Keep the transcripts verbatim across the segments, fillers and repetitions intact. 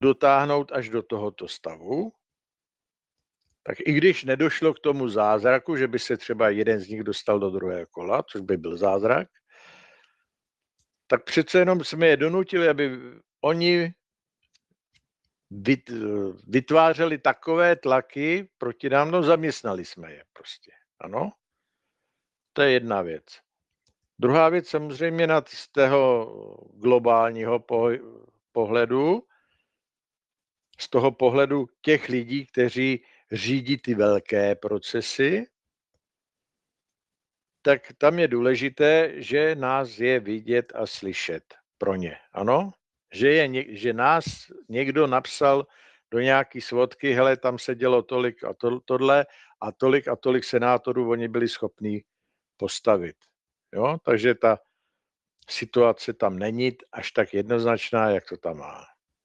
dotáhnout až do tohoto stavu, tak i když nedošlo k tomu zázraku, že by se třeba jeden z nich dostal do druhého kola, což by byl zázrak, tak přece jenom jsme je donutili, aby oni vytvářeli takové tlaky proti nám, no zaměstnali jsme je prostě, ano. To je jedna věc. Druhá věc samozřejmě nad z toho globálního pohledu, z toho pohledu těch lidí, kteří řídí ty velké procesy, tak tam je důležité, že nás je vidět a slyšet pro ně, ano? Že, je, že nás někdo napsal do nějaký svodky, hele, tam se dělo tolik a to, tohle a tolik a tolik senátorů oni byli schopní postavit. Jo? Takže ta situace tam není až tak jednoznačná, jak to tam má.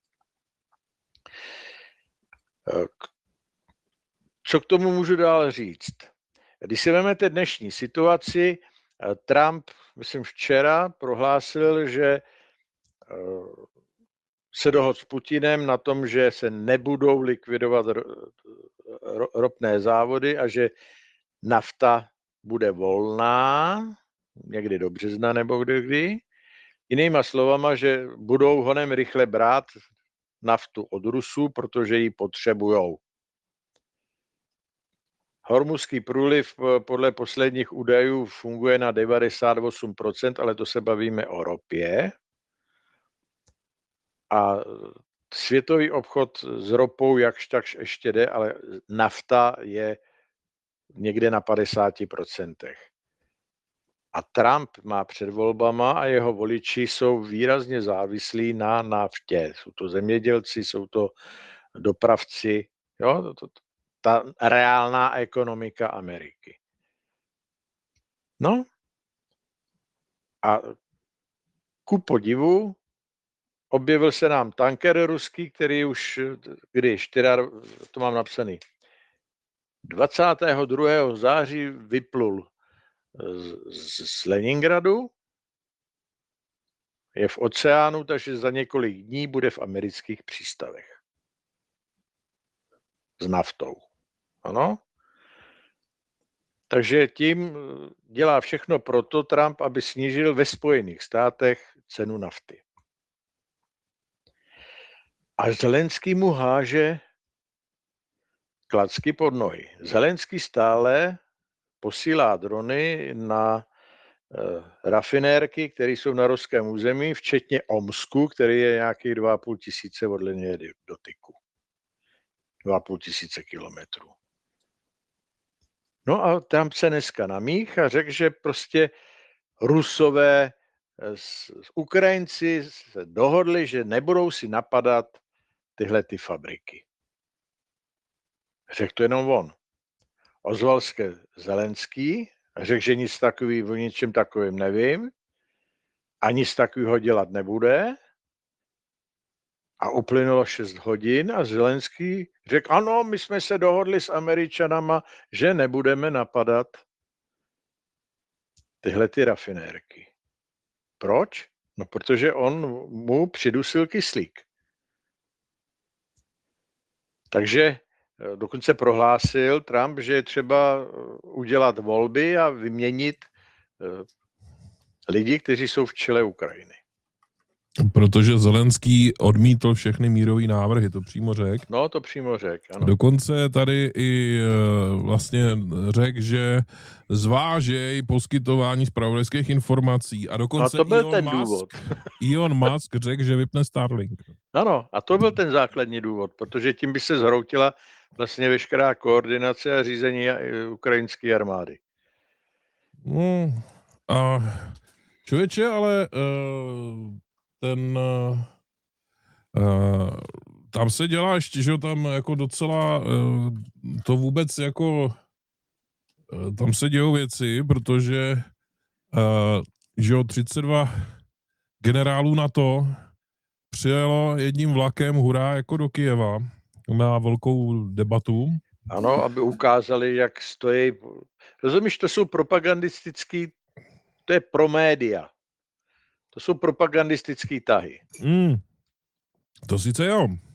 Co k tomu můžu dál říct? Když si vezmete dnešní situaci, Trump, myslím včera, prohlásil, že se dohodl s Putinem na tom, že se nebudou likvidovat ropné závody a že nafta bude volná, někdy do března nebo kdy. Jinýma slovama, že budou honem rychle brát naftu od Rusů, protože ji potřebujou. Hormuzský průliv podle posledních údajů funguje na devadesát osm procent, ale to se bavíme o ropě. A světový obchod s ropou jakž takž ještě jde, ale nafta je někde na padesáti procentech. A Trump má před volbama a jeho voliči jsou výrazně závislí na naftě. Jsou to zemědělci, jsou to dopravci, jo, to, to, ta reálná ekonomika Ameriky. No a ku podivu objevil se nám tanker ruský, který už, kdy, čtyři, to mám napsaný, dvacátého druhého září vyplul z, z Leningradu, je v oceánu, takže za několik dní bude v amerických přístavech. S naftou. Ano? Takže tím dělá všechno proto Trump, aby snížil ve Spojených státech cenu nafty. A Zelenský mu háže klacky pod nohy. Zelenský stále posílá drony na uh, rafinérky, které jsou na ruském území, včetně Omsku, který je nějakých dva a půl tisíce od linie dotyku. Dva a půl tisíce kilometrů. No a tam se dneska namích a řekl, že prostě Rusové s, s Ukrajinci se dohodli, že nebudou si napadat tyhle ty fabriky. Řekl to jenom on. Ozval se Zelenský a řekl, že nic takový, o ničem takovým nevím a nic takového dělat nebude. A uplynulo šest hodin a Zelenský řekl, ano, my jsme se dohodli s Američanama, že nebudeme napadat tyhle ty rafinérky. Proč? No, protože on mu přidusil kyslík. Takže dokonce prohlásil Trump, že je třeba udělat volby a vyměnit lidi, kteří jsou v čele Ukrajiny. Protože Zelenský odmítl všechny mírové návrhy, to přímo řekl. No, to přímo řekl, ano. Dokonce tady i vlastně řekl, že zvážej poskytování zpravodajských informací a dokonce a to byl Elon ten Musk, důvod. Elon Musk řekl, že vypne Starlink. Ano, a to byl ten základní důvod, protože tím by se zhroutila vlastně veškerá koordinace a řízení ukrajinské armády. No, a člověče, ale uh, ten uh, tam se dělá ještě, že tam jako docela uh, to vůbec jako uh, tam se dějou věci, protože uh, že jo, třicet dva generálů NATO přijelo jedním vlakem hurá jako do Kyjeva na velkou debatu. Ano, aby ukázali, jak stojí. Rozumíš, to jsou propagandistický, to je pro média. To jsou propagandistický tahy. Mm, to sice jo.